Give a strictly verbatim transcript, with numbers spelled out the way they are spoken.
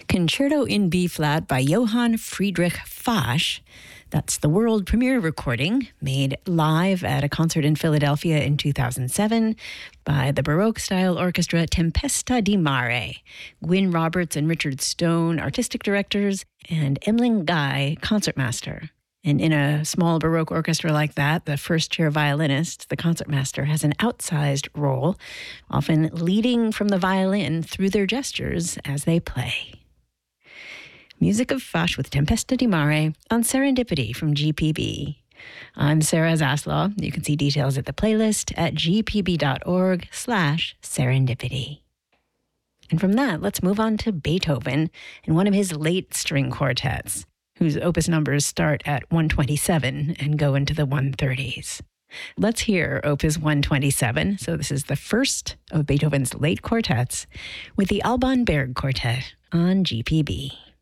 Concerto in B-flat by Johann Friedrich Fasch. That's the world premiere recording, made live at a concert in Philadelphia in two thousand seven by the Baroque-style orchestra Tempesta di Mare. Gwyn Roberts and Richard Stone, artistic directors, and Emling Guy, concertmaster. And in a small Baroque orchestra like that, the first-chair violinist, the concertmaster, has an outsized role, often leading from the violin through their gestures as they play. Music of Fasch with Tempesta di Mare on Serendipity from G P B. I'm Sarah Zaslaw. You can see details at the playlist at gpb.org slash serendipity. And from that, let's move on to Beethoven and one of his late string quartets, whose opus numbers start at one twenty-seven and go into the one thirties. Let's hear opus one twenty-seven. So this is the first of Beethoven's late quartets with the Alban Berg Quartet on G P B.